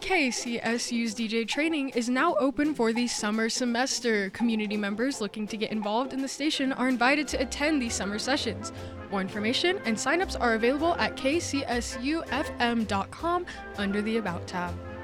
KCSU's DJ training is now open for the summer semester. Community members looking to get involved in the station are invited to attend these summer sessions. More information and signups are available at kcsufm.com under the About tab.